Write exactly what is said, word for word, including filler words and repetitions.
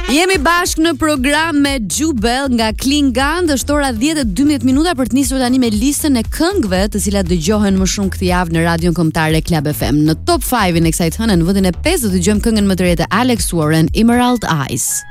Jemi bashkë në program me Jubel nga Klingan. Është ora dhjetë e dymbëdhjetë minuta për të nisur tani me listën e këngëve të cilat dëgjohen më shumë këtë javë në Radion Kombëtare Club F M. Në top pesë-in e kësaj hëne në vendin e pesë do të dëgjojmë këngën më të re të Alex Warren, Emerald Eyes.